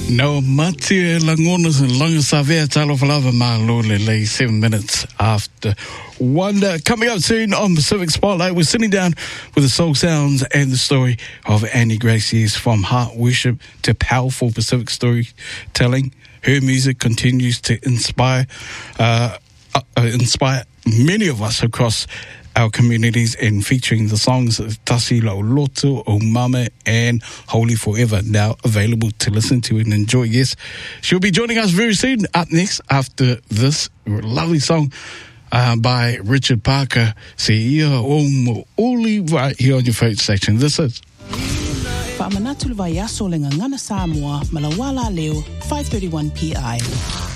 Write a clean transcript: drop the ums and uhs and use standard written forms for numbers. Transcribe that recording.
No Matia Langonas and Longasavia Talofalava Malole lay 7 minutes after 1. Coming up soon on Pacific Spotlight, we're sitting down with the soul sounds and the story of Annie Gracie's from heart worship to powerful Pacific storytelling. Her music continues to inspire many of us across our communities, and featuring the songs of Tasi Lauloto, O Mama, and Holy Forever, now available to listen to and enjoy. Yes, she'll be joining us very soon. Up next, after this lovely song by Richard Parker, CEO Omo Oli, right here on your favorite station. This is Whaamanatulu vai aso le ngangana Samoa, Malawala leo, 5:31 PI.